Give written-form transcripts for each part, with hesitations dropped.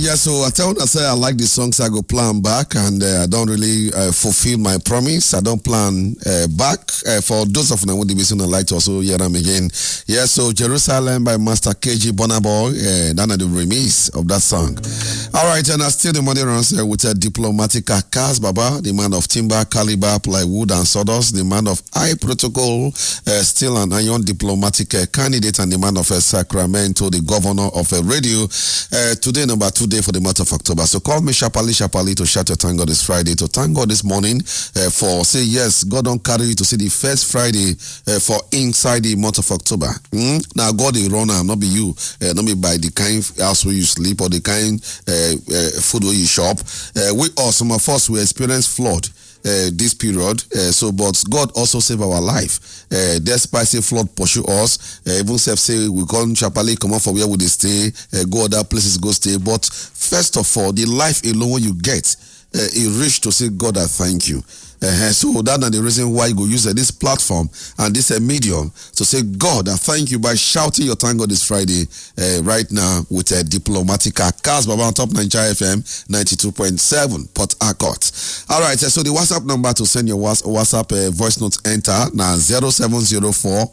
Yeah, so I tell I say I like the songs I go plan back and I don't really fulfill my promise. I don't plan back. For those of them who would be I like to also hear them again. Yeah, so Jerusalem by Master KG Bonaboy, that is the remix of that song. All right, and I still the money runs with a diplomatic Kaz Baba, the man of timber, caliber, plywood and sawdust, the man of high protocol, steel and iron diplomatic candidate and the man of Sacramento, the governor of radio. Today number 2 day for the month of October. So call me Shapali to shout your thank God this Friday. To thank God this morning for say yes, God don't carry you to see the first Friday for inside the month of October. Now God will run am, not be you, not be by the kind house where you sleep or the kind food where you shop. We or some of us will experience flood. This period, but God also save our life. Despite say flood pursue us, even say we come Chapali come out for where would they stay, go other places go stay. But first of all, the life alone you get, it reach to say God I thank you. So that's the reason why you go use this platform and this medium to say God I thank you by shouting your thank God this Friday right now with a diplomatic Kaz Baba on Top Nigeria FM 92.7 Port Harcourt. All right, so the WhatsApp number to send your WhatsApp voice notes enter now 0704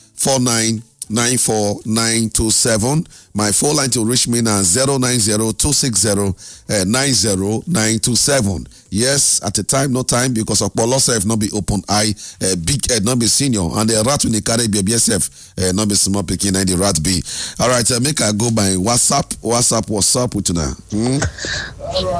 4994927. My phone line to reach me now 090-260-90927. Yes, at the time, no time, because of Polosa if not be open eye, big head, not be senior, and the rat when they carry BBSF, not be small picking and the rat be. All right, make I go by WhatsApp. What's up with you now?